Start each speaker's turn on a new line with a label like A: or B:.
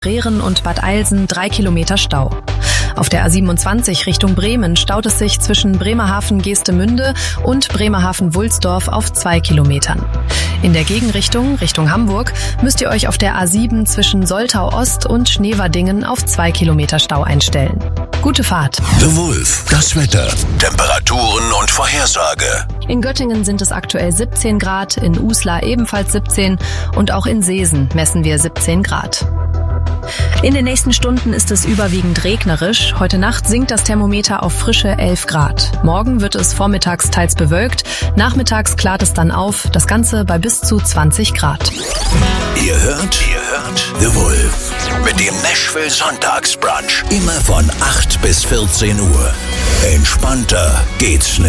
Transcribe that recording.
A: Rehren und Bad Eilsen 3 Kilometer Stau. Auf der A27 Richtung Bremen staut es sich zwischen Bremerhaven-Geestemünde und Bremerhaven-Wulsdorf auf 2 Kilometern. In der Gegenrichtung, Richtung Hamburg, müsst ihr euch auf der A7 zwischen Soltau Ost und Schneverdingen auf 2 Kilometer Stau einstellen. Gute Fahrt.
B: The Wolf, das Wetter, Temperaturen und Vorhersage.
A: In Göttingen sind es aktuell 17 Grad, in Uslar ebenfalls 17 und auch in Seesen messen wir 17 Grad. In den nächsten Stunden ist es überwiegend regnerisch. Heute Nacht sinkt das Thermometer auf frische 11 Grad. Morgen wird es vormittags teils bewölkt. Nachmittags klart es dann auf. Das Ganze bei bis zu 20 Grad.
B: Ihr hört The Wolf mit dem Nashville Sonntagsbrunch. Immer von 8 bis 14 Uhr. Entspannter geht's nicht.